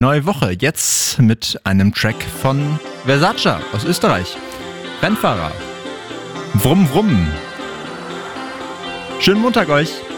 Neue Woche, jetzt mit einem Track von Versace aus Österreich. Rennfahrer. Brumm, brumm. Schönen Montag euch.